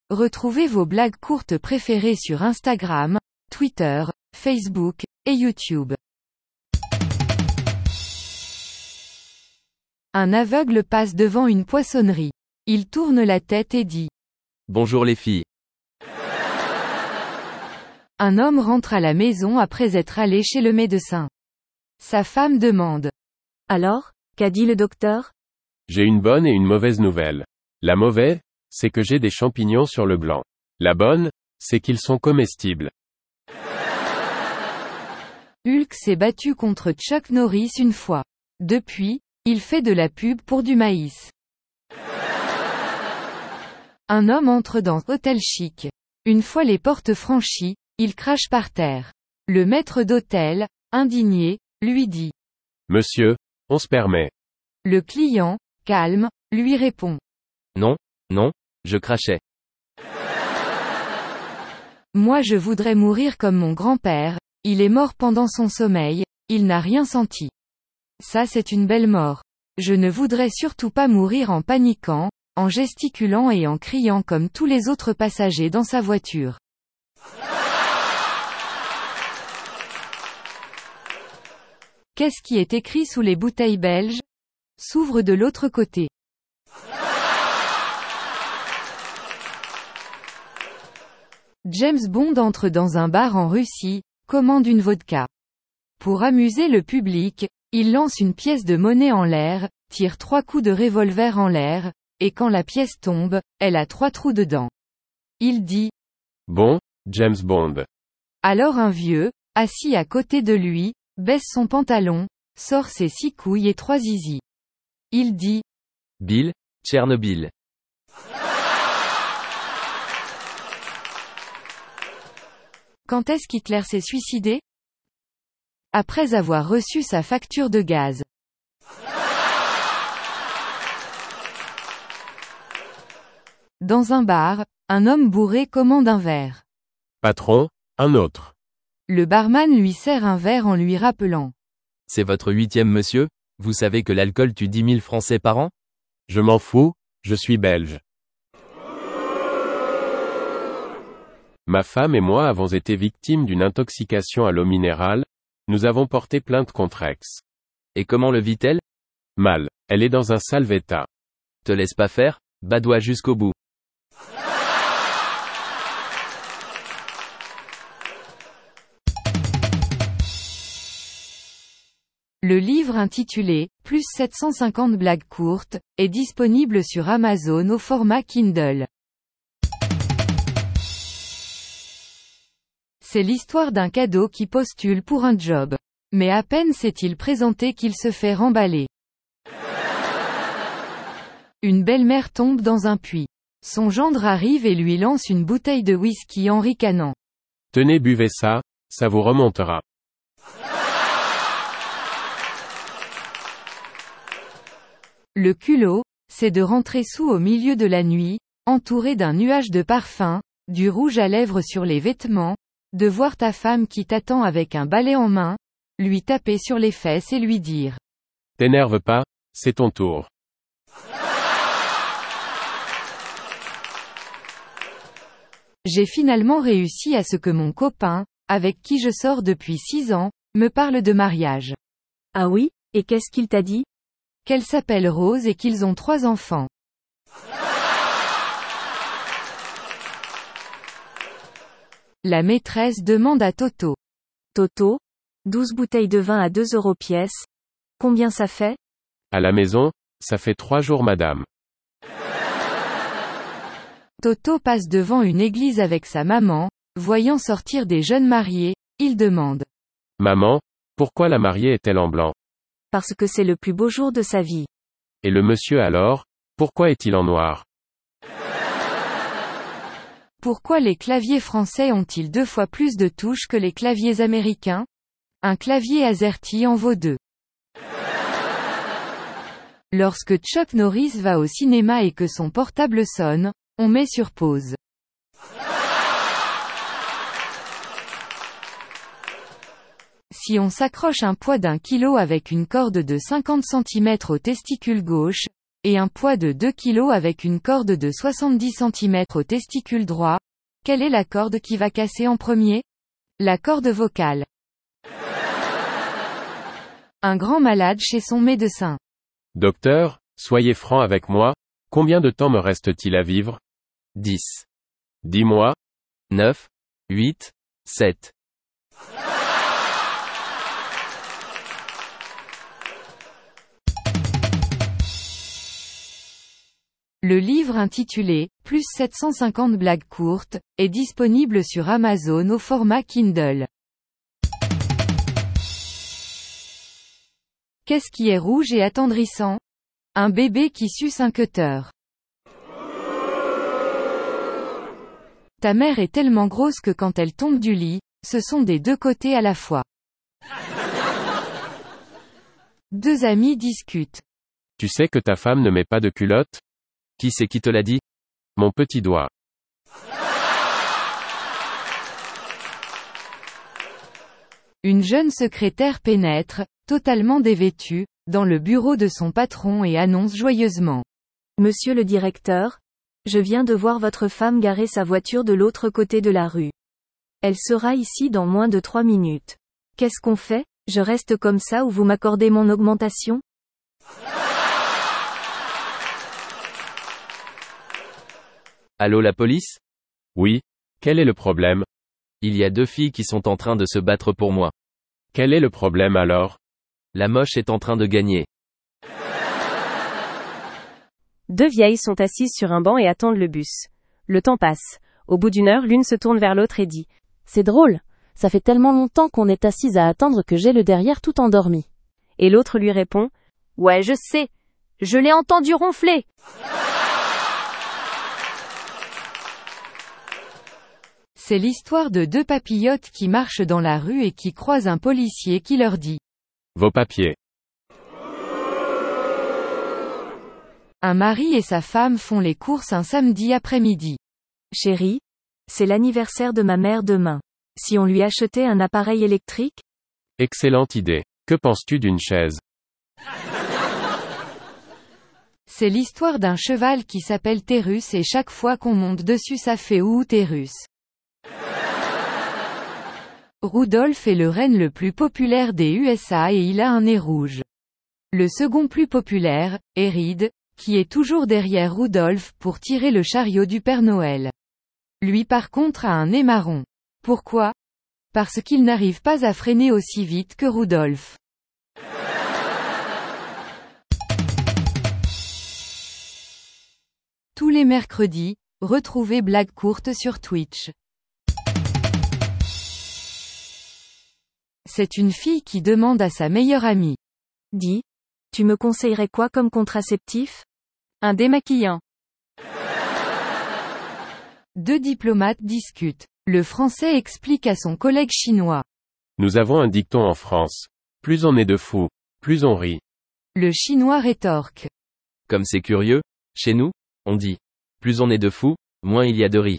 Retrouvez vos blagues courtes préférées sur Instagram, Twitter, Facebook, et YouTube. Un aveugle passe devant une poissonnerie. Il tourne la tête et dit: Bonjour les filles. Un homme rentre à la maison après être allé chez le médecin. Sa femme demande: Alors, qu'a dit le docteur? J'ai une bonne et une mauvaise nouvelle. La mauvaise, c'est que j'ai des champignons sur le blanc. La bonne, c'est qu'ils sont comestibles. Hulk s'est battu contre Chuck Norris une fois. Depuis, il fait de la pub pour du maïs. Un homme entre dans Hôtel Chic. Une fois les portes franchies, il crache par terre. Le maître d'hôtel, indigné, lui dit: Monsieur, on se permet. Le client, calme, lui répond: Non, je crachais. Moi je voudrais mourir comme mon grand-père, il est mort pendant son sommeil, il n'a rien senti. Ça c'est une belle mort. Je ne voudrais surtout pas mourir en paniquant, en gesticulant et en criant comme tous les autres passagers dans sa voiture. Qu'est-ce qui est écrit sous les bouteilles belges? S'ouvre de l'autre côté. James Bond entre dans un bar en Russie, commande une vodka. Pour amuser le public, il lance une pièce de monnaie en l'air, tire 3 coups de revolver en l'air, et quand la pièce tombe, elle a 3 trous dedans. Il dit: Bon, James Bond. Alors un vieux, assis à côté de lui, baisse son pantalon, sort ses 6 couilles et 3 zizis. Il dit: Bill, Tchernobyl. Quand est-ce qu'Hitler s'est suicidé? Après avoir reçu sa facture de gaz. Dans un bar, un homme bourré commande un verre. Patron, un autre. Le barman lui sert un verre en lui rappelant: C'est votre 8e monsieur? Vous savez que l'alcool tue 10 000 Français par an? Je m'en fous, je suis belge. Ma femme et moi avons été victimes d'une intoxication à l'eau minérale, nous avons porté plainte contre Aix. Et comment le vit-elle? Mal, elle est dans un sale état. Te laisse pas faire, badoie jusqu'au bout. Le livre intitulé « Plus 750 blagues courtes » est disponible sur Amazon au format Kindle. C'est l'histoire d'un cadeau qui postule pour un job. Mais à peine s'est-il présenté qu'il se fait remballer. Une belle-mère tombe dans un puits. Son gendre arrive et lui lance une bouteille de whisky en ricanant. Tenez, buvez ça, ça vous remontera. Le culot, c'est de rentrer sous au milieu de la nuit, entouré d'un nuage de parfum, du rouge à lèvres sur les vêtements, de voir ta femme qui t'attend avec un balai en main, lui taper sur les fesses et lui dire: T'énerve pas, c'est ton tour. J'ai finalement réussi à ce que mon copain, avec qui je sors depuis 6 ans, me parle de mariage. Ah oui, et qu'est-ce qu'il t'a dit? Qu'elle s'appelle Rose et qu'ils ont 3 enfants. La maîtresse demande à Toto: Toto? 12 bouteilles de vin à 2 € pièce. Combien ça fait? À la maison, ça fait 3 jours madame. Toto passe devant une église avec sa maman, voyant sortir des jeunes mariés, il demande: Maman, pourquoi la mariée est-elle en blanc? Parce que c'est le plus beau jour de sa vie. Et le monsieur alors, pourquoi est-il en noir? Pourquoi les claviers français ont-ils 2 fois plus de touches que les claviers américains? Un clavier AZERTY en vaut 2. Lorsque Chuck Norris va au cinéma et que son portable sonne, on met sur pause. Si on s'accroche un poids d'1 kilo avec une corde de 50 cm au testicule gauche, et un poids de 2 kg avec une corde de 70 cm au testicule droit. Quelle est la corde qui va casser en premier? La corde vocale. Un grand malade chez son médecin. Docteur, soyez franc avec moi, combien de temps me reste-t-il à vivre? 10, Dis-moi. 9, 8, 7. Le livre intitulé « Plus 750 blagues courtes » est disponible sur Amazon au format Kindle. Qu'est-ce qui est rouge et attendrissant? Un bébé qui suce un cutter. Ta mère est tellement grosse que quand elle tombe du lit, ce sont des deux côtés à la fois. Deux amis discutent. Tu sais que ta femme ne met pas de culotte? Qui c'est qui te l'a dit? Mon petit doigt. Une jeune secrétaire pénètre, totalement dévêtue, dans le bureau de son patron et annonce joyeusement. Monsieur le directeur, je viens de voir votre femme garer sa voiture de l'autre côté de la rue. Elle sera ici dans moins de 3 minutes. Qu'est-ce qu'on fait? Je reste comme ça ou vous m'accordez mon augmentation? Allô la police? Oui. Quel est le problème? Il y a 2 filles qui sont en train de se battre pour moi. Quel est le problème alors? La moche est en train de gagner. 2 vieilles sont assises sur un banc et attendent le bus. Le temps passe. Au bout d'1 heure, l'une se tourne vers l'autre et dit « C'est drôle, ça fait tellement longtemps qu'on est assise à attendre que j'ai le derrière tout endormi. » Et l'autre lui répond « Ouais, je sais, je l'ai entendu ronfler. » C'est l'histoire de 2 papillotes qui marchent dans la rue et qui croisent un policier qui leur dit. Vos papiers. Un mari et sa femme font les courses un samedi après-midi. Chérie, c'est l'anniversaire de ma mère demain. Si on lui achetait un appareil électrique? Excellente idée. Que penses-tu d'une chaise? C'est l'histoire d'un cheval qui s'appelle Térus et chaque fois qu'on monte dessus ça fait ouh Térus. Rudolph est le renne le plus populaire des USA et il a un nez rouge. Le second plus populaire, est Reed, qui est toujours derrière Rudolph pour tirer le chariot du Père Noël. Lui par contre a un nez marron. Pourquoi? Parce qu'il n'arrive pas à freiner aussi vite que Rudolph. Tous les mercredis, retrouvez Blagues courtes sur Twitch. C'est une fille qui demande à sa meilleure amie. Dis, tu me conseillerais quoi comme contraceptif? Un démaquillant. 2 diplomates discutent. Le Français explique à son collègue chinois. Nous avons un dicton en France. Plus on est de fous, plus on rit. Le Chinois rétorque. Comme c'est curieux, chez nous, on dit « Plus on est de fous, moins il y a de riz ».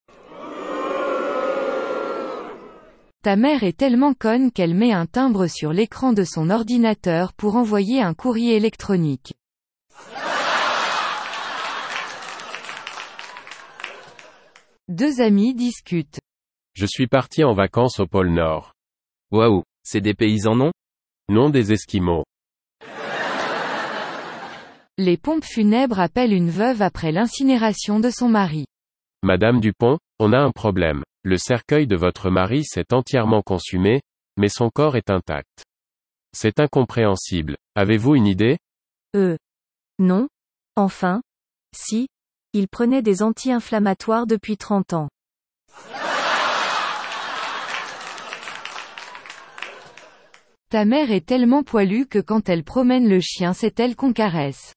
Ta mère est tellement conne qu'elle met un timbre sur l'écran de son ordinateur pour envoyer un courrier électronique. Deux amis discutent. Je suis parti en vacances au pôle Nord. Waouh, c'est des paysans non? Non, des Esquimaux. Les pompes funèbres appellent une veuve après l'incinération de son mari. Madame Dupont, on a un problème. Le cercueil de votre mari s'est entièrement consumé, mais son corps est intact. C'est incompréhensible. Avez-vous une idée? Non. Enfin. Si. Il prenait des anti-inflammatoires depuis 30 ans. Ta mère est tellement poilue que quand elle promène le chien c'est elle qu'on caresse.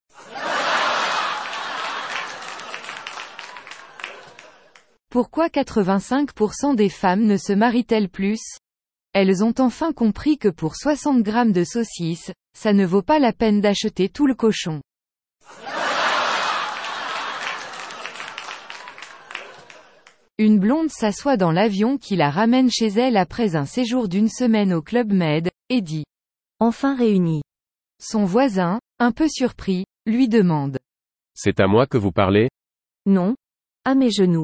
Pourquoi 85% des femmes ne se marient-elles plus? Elles ont enfin compris que pour 60 grammes de saucisses, ça ne vaut pas la peine d'acheter tout le cochon. Une blonde s'assoit dans l'avion qui la ramène chez elle après un séjour d'1 semaine au Club Med, et dit. Enfin réunis. Son voisin, un peu surpris, lui demande. C'est à moi que vous parlez? Non. À mes genoux.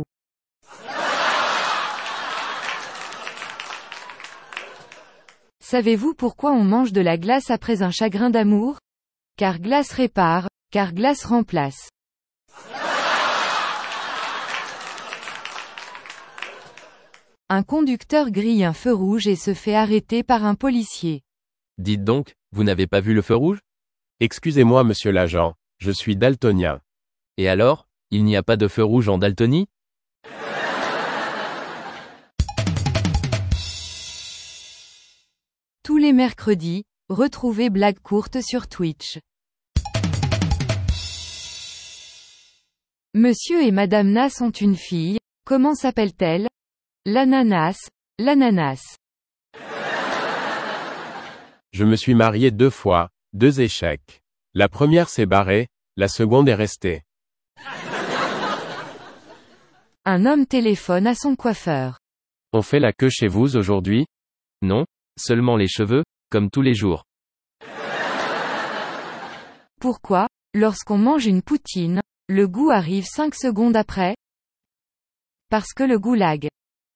Savez-vous pourquoi on mange de la glace après un chagrin d'amour? Car glace répare, car glace remplace. Un conducteur grille un feu rouge et se fait arrêter par un policier. Dites donc, vous n'avez pas vu le feu rouge? Excusez-moi monsieur l'agent, je suis daltonien. Et alors, il n'y a pas de feu rouge en Daltonie? Tous les mercredis, retrouvez Blague courte sur Twitch. Monsieur et Madame Nas ont une fille, comment s'appelle-t-elle? L'ananas, l'ananas. Je me suis marié 2 fois, 2 échecs. La première s'est barrée, la seconde est restée. Un homme téléphone à son coiffeur. On fait la queue chez vous aujourd'hui? Non, seulement les cheveux, comme tous les jours. Pourquoi, lorsqu'on mange une poutine, le goût arrive 5 secondes après? Parce que le goût lag.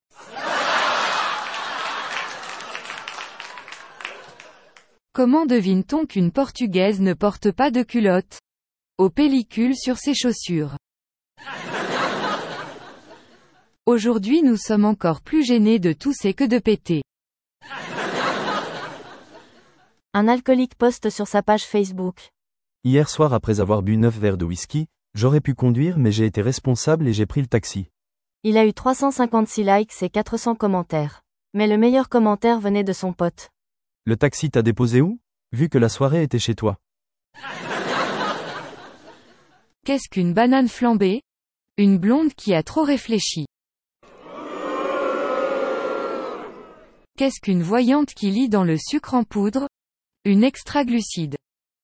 Comment devine-t-on qu'une Portugaise ne porte pas de culotte? Aux pellicules sur ses chaussures. Aujourd'hui nous sommes encore plus gênés de tousser que de péter. Un alcoolique poste sur sa page Facebook. Hier soir après avoir bu 9 verres de whisky, j'aurais pu conduire mais j'ai été responsable et j'ai pris le taxi. Il a eu 356 likes et 400 commentaires. Mais le meilleur commentaire venait de son pote. Le taxi t'a déposé où? Vu que la soirée était chez toi. Qu'est-ce qu'une banane flambée? Une blonde qui a trop réfléchi. Qu'est-ce qu'une voyante qui lit dans le sucre en poudre? Une extra-glucide.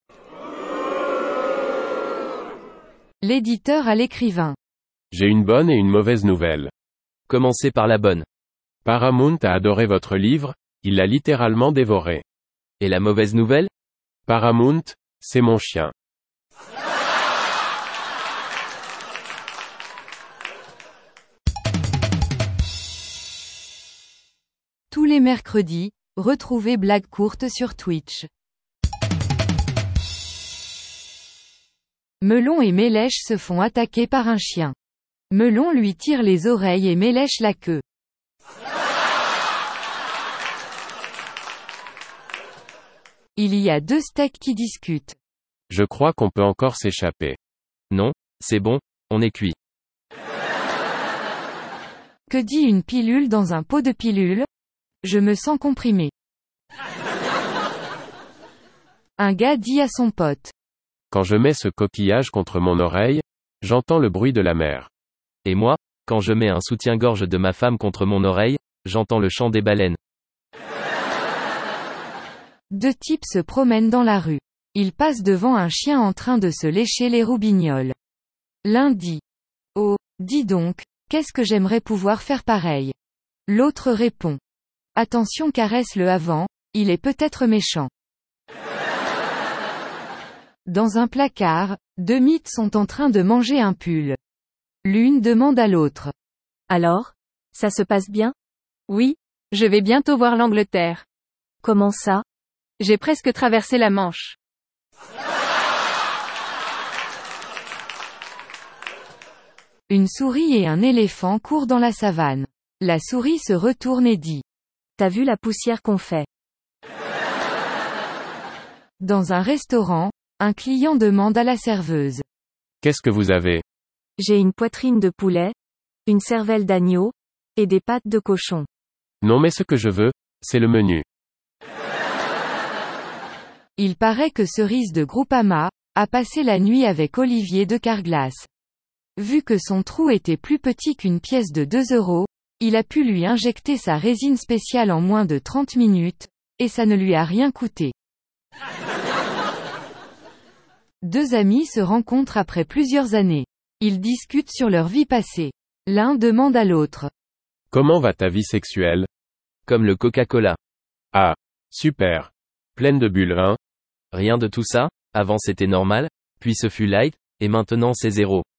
L'éditeur à l'écrivain. J'ai une bonne et une mauvaise nouvelle. Commencez par la bonne. Paramount a adoré votre livre, il l'a littéralement dévoré. Et la mauvaise nouvelle? Paramount, c'est mon chien. Tous les mercredis, retrouvez Blague courte sur Twitch. Melon et Mélèche se font attaquer par un chien. Melon lui tire les oreilles et Mélèche la queue. Il y a 2 steaks qui discutent. Je crois qu'on peut encore s'échapper. Non, c'est bon, on est cuit. Que dit une pilule dans un pot de pilule? Je me sens comprimé. Un gars dit à son pote. Quand je mets ce coquillage contre mon oreille, j'entends le bruit de la mer. Et moi, quand je mets un soutien-gorge de ma femme contre mon oreille, j'entends le chant des baleines. 2 types se promènent dans la rue. Ils passent devant un chien en train de se lécher les roubignoles. L'un dit. Oh, dis donc, qu'est-ce que j'aimerais pouvoir faire pareil. L'autre répond. Attention caresse-le avant, il est peut-être méchant. Dans un placard, 2 mythes sont en train de manger un pull. L'une demande à l'autre. Alors? Ça se passe bien? Oui, je vais bientôt voir l'Angleterre. Comment ça? J'ai presque traversé la Manche. Une souris et un éléphant courent dans la savane. La souris se retourne et dit. T'as vu la poussière qu'on fait? Dans un restaurant, un client demande à la serveuse. Qu'est-ce que vous avez? J'ai une poitrine de poulet, une cervelle d'agneau, et des pattes de cochon. Non mais ce que je veux, c'est le menu. Il paraît que Cerise de Groupama a passé la nuit avec Olivier de Carglass. Vu que son trou était plus petit qu'une pièce de 2 €, il a pu lui injecter sa résine spéciale en moins de 30 minutes, et ça ne lui a rien coûté. 2 amis se rencontrent après plusieurs années. Ils discutent sur leur vie passée. L'un demande à l'autre. Comment va ta vie sexuelle? Comme le Coca-Cola. Ah, super. Pleine de bulles, hein? Rien de tout ça, avant c'était normal? Puis ce fut light, et maintenant c'est 0.